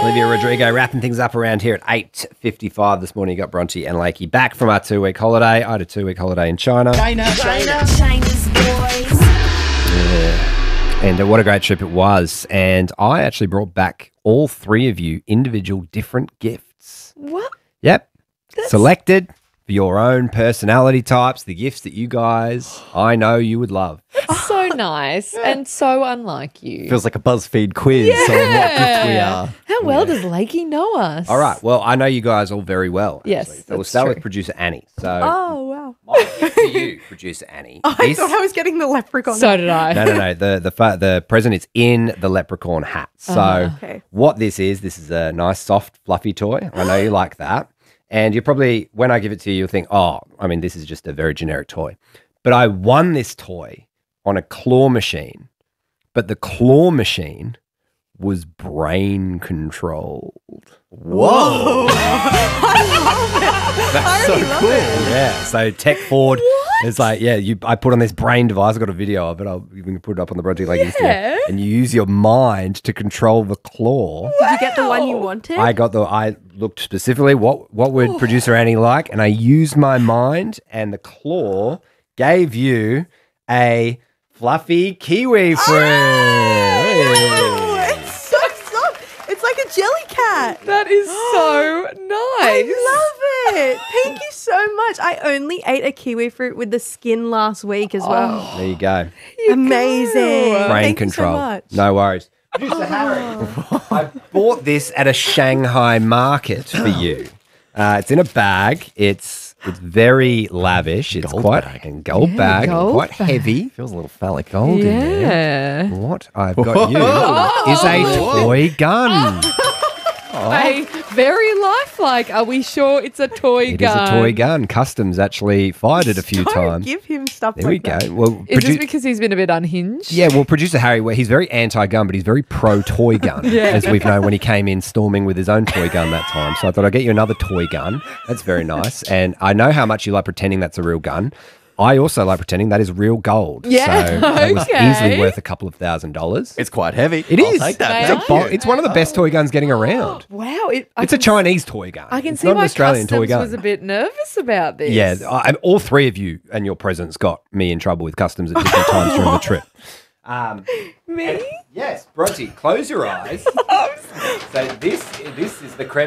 Olivia Rodrigo wrapping things up around here at 8:55 this morning. You got Bronte and Lakey back from our 2-week holiday. I had a 2-week holiday in China. China's boys. Yeah. And what a great trip it was. And I actually brought back all three of you individual different gifts. What? Yep. Selected for your own personality types, the gifts that you guys, I know you would love. So nice and so unlike you. Feels like a BuzzFeed quiz on what gift we are. How well does Lakey know us? All right. Well, I know you guys all very well. Yes, actually. So we'll that's start with true. producer Annie. So Oh, wow. my gift for you, producer Annie. I thought I was getting the leprechaun. So did I. No. The present is in the leprechaun hat. So Okay. what this is a nice, soft, fluffy toy. I know you like that. And you probably, when I give it to you, you'll think, oh, I mean, this is just a very generic toy. But I won this toy on a claw machine. But the claw machine was brain controlled. Whoa. That's so cool. Yeah. So Tech Ford is like, I put on this brain device. I've got a video of it. We can put it up on the Bronte like Instagram. And you use your mind to control the claw. Did you get the one you wanted? I looked specifically what would producer Annie like, and I used my mind, and the claw gave you a fluffy kiwi fruit. Oh, it's so soft. It's like a jelly cat. That is so nice. I love it. Thank you so much. I only ate a kiwi fruit with the skin last week as well. There you go. Amazing. Brain Thank control. you so much. No worries. Producer Harry, I bought this at a Shanghai market for you. It's in a bag. It's very lavish. It's Gold quite bag. a gold bag, gold quite bag. heavy. Feels a little phallic gold in there. Yeah. What I've got you is a toy gun. A very lifelike. Are we sure it's a toy It is gun? a toy gun. Customs actually fired it a few Don't times. give him stuff There we like go. that. Well, Is this because he's been a bit unhinged? yeah, well, producer Harry, well, he's very anti-gun, but he's very pro-toy gun, as we've known when he came in storming with his own toy gun that time. So I thought I'd get you another toy gun. That's very nice. And I know how much you like pretending that's a real gun. I also like pretending that is real gold. Yeah, So that was okay. easily worth a couple of $1,000s. It's quite heavy. It I'll is. take that. May Thank I? you. It's one of the best toy guns getting around. Wow. It's a Chinese toy gun. I can It's see not why an Australian toy Customs gun. was a bit nervous about this. Yeah, all three of you and your presence got me in trouble with customs at different times during the trip. Me? Yes, Bronte, close your eyes. So this is the creme